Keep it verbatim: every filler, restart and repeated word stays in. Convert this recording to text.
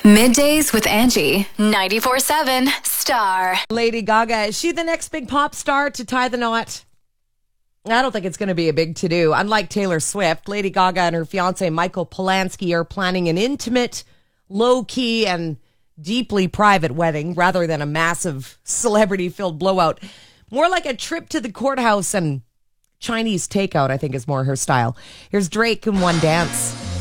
Middays with Angie, ninety-four seven Star. Lady Gaga, is she the next big pop star to tie the knot? I don't think it's going to be a big to-do. Unlike Taylor Swift, Lady Gaga and her fiancé Michael Polanski are planning an intimate, low-key, and deeply private wedding rather than a massive celebrity-filled blowout. More like a trip to the courthouse and Chinese takeout, I think, is more her style. Here's Drake in One Dance.